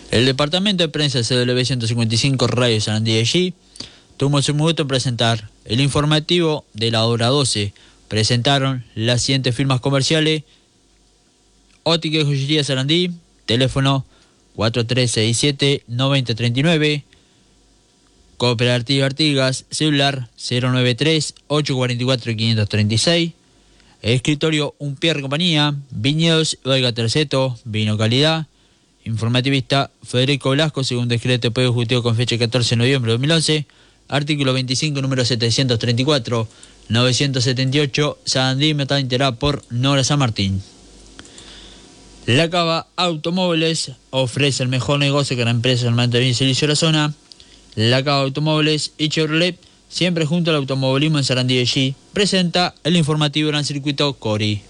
El departamento de prensa CW 155 Radio Sarandí de G tomó su minuto en presentar el informativo de la hora 12. Presentaron las siguientes firmas comerciales: Óptica y Joyería Sarandí, teléfono 4367-9039, Cooperativa Artigas, celular 093-844-536, Escritorio Unpierre Compañía, Viñedos Oiga Terceto, Vino Calidad, informativista Federico Velasco, según decreto de Poder Ejecutivo con fecha 14 de noviembre de 2011, artículo 25, número 734, 978, Sarandí, Metal Interá por Nora San Martín. La Cava Automóviles ofrece el mejor negocio que la empresa del mantenimiento y servicio de la zona. La Cava Automóviles y Chevrolet, siempre junto al automovilismo en Sarandí de G, presenta el informativo Gran Circuito Cori.